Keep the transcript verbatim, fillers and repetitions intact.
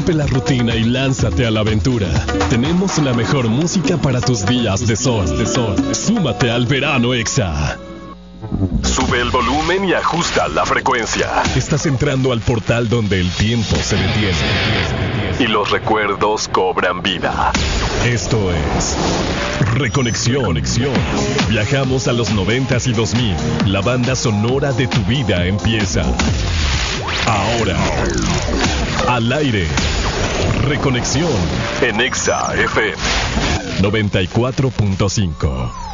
Rompe la rutina y lánzate a la aventura. Tenemos la mejor música para tus días de sol, de sol. Súmate al verano Exa. Sube el volumen y ajusta la frecuencia. Estás entrando al portal donde el tiempo se detiene y los recuerdos cobran vida. Esto es Reconexión. Conexión. Viajamos a los noventas y dos mil. La banda sonora de tu vida empieza ahora. Al aire. Reconexión en Exa F M noventa y cuatro punto cinco.